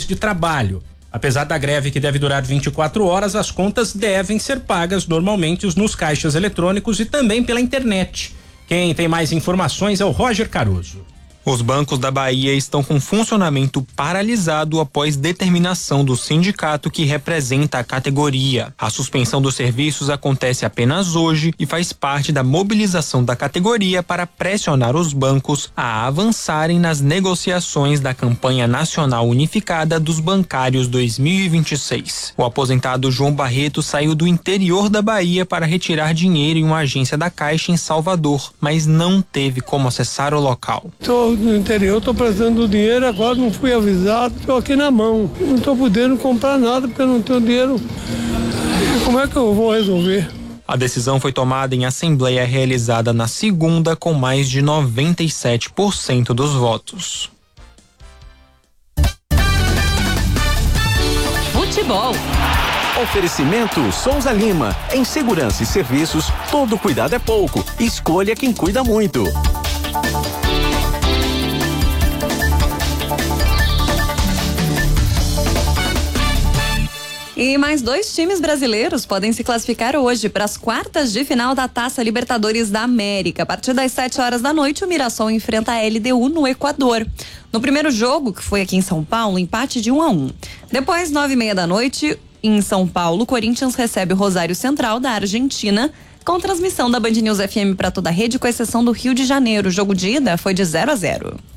de trabalho. Apesar da greve que deve durar 24 horas, as contas devem ser pagas normalmente nos caixas eletrônicos e também pela internet. Quem tem mais informações é o Roger Caruso. Os bancos da Bahia estão com funcionamento paralisado após determinação do sindicato que representa a categoria. A suspensão dos serviços acontece apenas hoje e faz parte da mobilização da categoria para pressionar os bancos a avançarem nas negociações da campanha nacional unificada dos bancários 2026. O aposentado João Barreto saiu do interior da Bahia para retirar dinheiro em uma agência da Caixa em Salvador, mas não teve como acessar o local. No interior, estou precisando do dinheiro, agora não fui avisado, estou aqui na mão. Não estou podendo comprar nada porque eu não tenho dinheiro. Como é que eu vou resolver? A decisão foi tomada em assembleia realizada na segunda com mais de 97% dos votos. Futebol. Oferecimento Souza Lima. Em segurança e serviços, todo cuidado é pouco. Escolha quem cuida muito. E mais 2 times brasileiros podem se classificar hoje para as quartas de final da Taça Libertadores da América. A partir das 7 horas da noite, o Mirassol enfrenta a LDU no Equador. No primeiro jogo, que foi aqui em São Paulo, empate de 1-1. Depois, 9:30 da noite, em São Paulo, o Corinthians recebe o Rosário Central da Argentina, com transmissão da Band News FM para toda a rede, com exceção do Rio de Janeiro. O jogo de ida foi de 0-0.